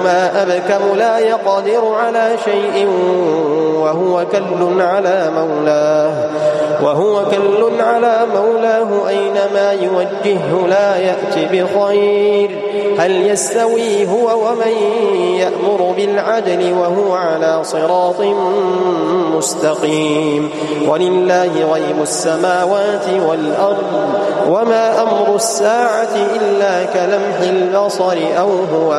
ما أبكم لا يقدر على شيء وهو كل على مولاه أينما يوجهه لا يأتي بخير هل يستوي هو ومن يأمر بالعدل وهو على صراط مستقيم ولله غيب السماوات والأرض وما أمر الساعة إلا كلمح البصر أو هو